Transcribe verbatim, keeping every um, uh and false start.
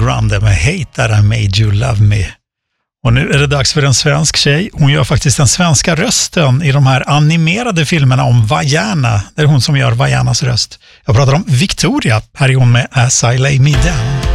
Grande med Hate That I Made You Love Me. Och nu är det dags för en svensk tjej. Hon gör faktiskt den svenska rösten i de här animerade filmerna om Vaiana. Det är hon som gör Vaianas röst. Jag pratar om Victoria. Här är hon med As I Lay Me Down.